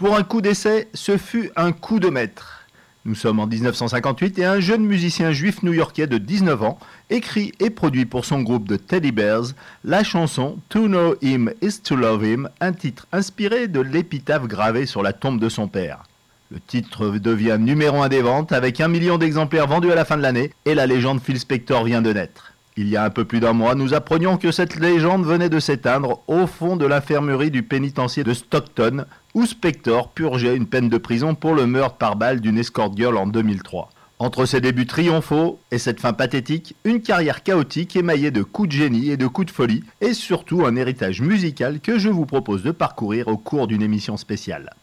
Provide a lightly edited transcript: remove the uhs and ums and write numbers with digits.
Pour un coup d'essai, ce fut un coup de maître. Nous sommes en 1958 et un jeune musicien juif new-yorkais de 19 ans écrit et produit pour son groupe de Teddy Bears la chanson To Know Him is to Love Him, un titre inspiré de l'épitaphe gravée sur la tombe de son père. Le titre devient numéro 1 des ventes avec 1 million d'exemplaires vendus à la fin de l'année et la légende Phil Spector vient de naître. Il y a un peu plus d'un mois, nous apprenions que cette légende venait de s'éteindre au fond de l'infirmerie du pénitencier de Stockton, où Spector purgeait une peine de prison pour le meurtre par balle d'une escort girl en 2003. Entre ses débuts triomphaux et cette fin pathétique, une carrière chaotique émaillée de coups de génie et de coups de folie, et surtout un héritage musical que je vous propose de parcourir au cours d'une émission spéciale.